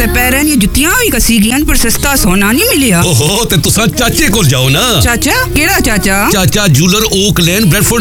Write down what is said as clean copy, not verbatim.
ते पैरें दी जुत्तियां भी कसी गियां पर सस्ता सोना नहीं मिलिया। ओहो ते तुसा चाचे कोल जाओ ना। चाचा केड़ा चाचा? चाचा जूलर ओक लेन ब्रेडफोर्ड